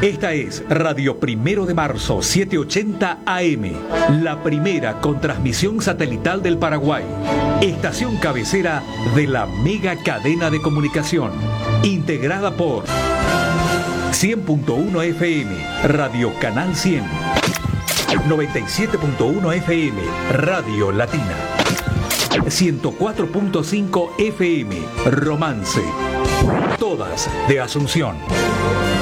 Esta es Radio Primero de Marzo, 780 AM, la primera con transmisión satelital del Paraguay. Estación cabecera de la mega cadena de comunicación, integrada por 100.1 FM, Radio Canal 100, 97.1 FM, Radio Latina, 104.5 FM, Romance, todas de Asunción.